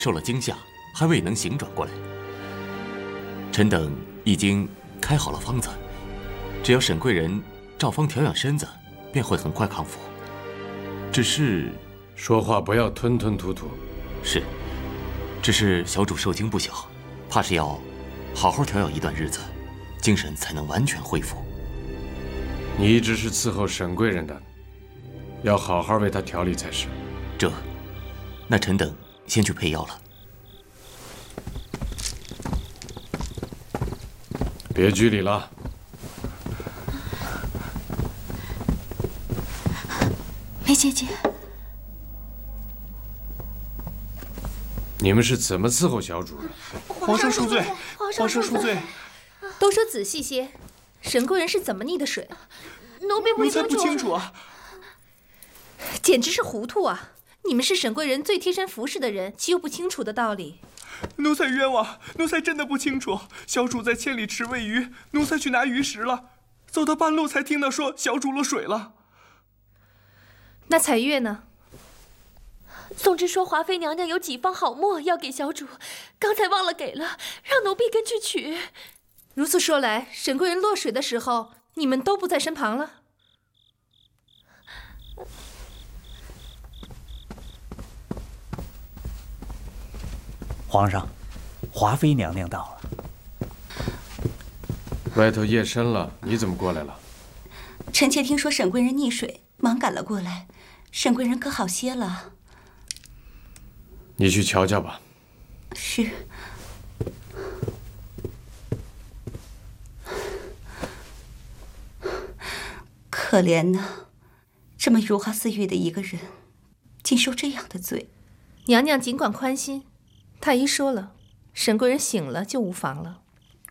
受了惊吓，还未能醒转过来。臣等已经开好了方子，只要沈贵人照方调养身子，便会很快康复。只是说话不要吞吞吐吐。 是，只是小主受惊不小，怕是要好好调养一段日子，精神才能完全恢复。 你一直是伺候沈贵人的，要好好为他调理才是。 那臣等先去配药了。 别拘礼了。 梅姐姐， 你们是怎么伺候小主的？ 皇上恕罪，皇上恕罪。 都说仔细些，沈贵人是怎么溺的水？ 奴婢奴才不清楚啊。 简直是糊涂啊！你们是沈贵人最贴身服侍的人，岂有不清楚的道理？ 奴才冤枉，奴才真的不清楚。小主在千里池喂鱼，奴才去拿鱼食了，走到半路才听到说小主落水了。 那彩月呢？ 宋芝说华妃娘娘有几方好墨要给小主，刚才忘了给了，让奴婢跟去取。 如此说来，沈贵人落水的时候，你们都不在身旁了。 皇上，华妃娘娘到了。 外头夜深了，你怎么过来了？ 臣妾听说沈贵人溺水，忙赶了过来。沈贵人可好些了？ 你去瞧瞧吧。 是。可怜呐，这么如花似玉的一个人，竟受这样的罪。 娘娘尽管宽心。太医说了，沈贵人醒了就无妨了。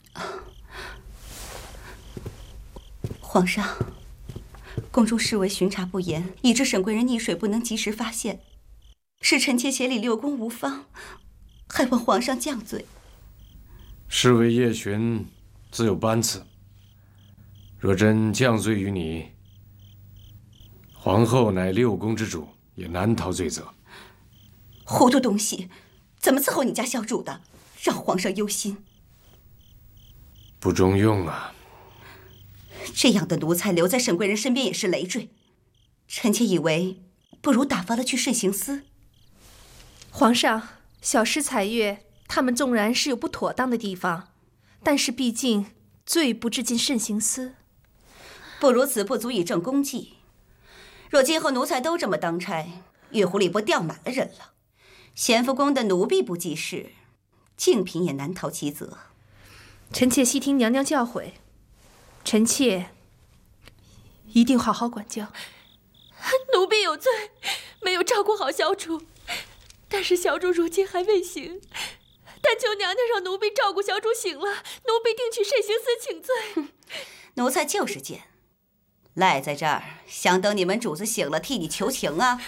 皇上，宫中侍卫巡查不严，以致沈贵人溺水不能及时发现，是臣妾协理六宫无方，还望皇上降罪。 侍卫夜巡自有班次，若真降罪于你，皇后乃六宫之主，也难逃罪责。 糊涂东西！怎么伺候你家小主的，让皇上忧心。 不中用啊！ 这样的奴才留在沈贵人身边也是累赘。臣妾以为，不如打发了去慎刑司。 皇上，小师彩月他们纵然是有不妥当的地方，但是毕竟罪不至进慎刑司。 不如此不足以正公绩。若今后奴才都这么当差，御湖里不调满了人了。咸福宫的奴婢不济事，静嫔也难逃其责。 臣妾悉听娘娘教诲，臣妾一定好好管教。 奴婢有罪，没有照顾好小主，但是小主如今还未醒，但求娘娘让奴婢照顾小主醒了，奴婢定去慎刑司请罪。 奴才就是贱，赖在这儿想等你们主子醒了替你求情啊！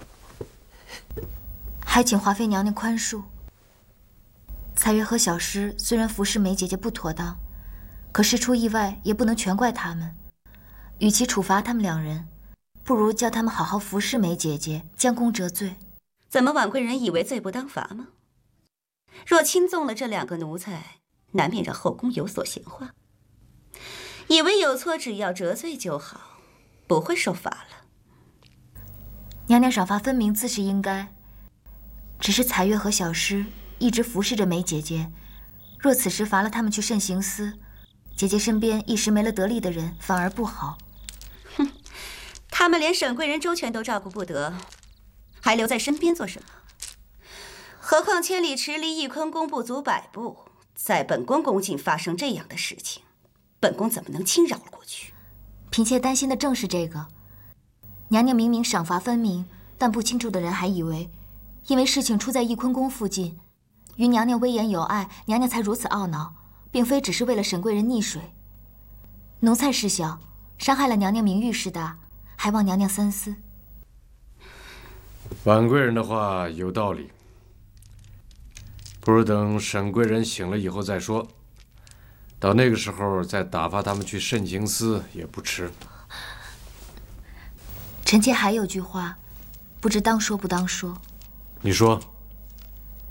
还请华妃娘娘宽恕。彩月和小师虽然服侍梅姐姐不妥当，可事出意外也不能全怪他们。与其处罚他们两人，不如叫他们好好服侍梅姐姐，将功折罪。 怎么婉贵人以为罪不当罚吗？若轻纵了这两个奴才，难免让后宫有所闲话。以为有错只要折罪就好，不会受罚了。 娘娘赏罚分明自是应该，只是彩月和小师一直服侍着梅姐姐，若此时罚了他们去慎刑司，姐姐身边一时没了得力的人，反而不好。 哼，他们连沈贵人周全都照顾不得，还留在身边做什么？何况千里池离翊坤宫不足100步，在本宫宫禁发生这样的事情，本宫怎么能轻饶了过去？ 嫔妾担心的正是这个。娘娘明明赏罚分明，但不清楚的人还以为，因为事情出在翊坤宫附近，于娘娘威严有爱，娘娘才如此懊恼，并非只是为了沈贵人溺水。奴才事小，伤害了娘娘名誉事大，还望娘娘三思。 婉贵人的话有道理，不如等沈贵人醒了以后再说，到那个时候再打发他们去慎刑司也不迟。 臣妾还有句话，不知当说不当说。 你说。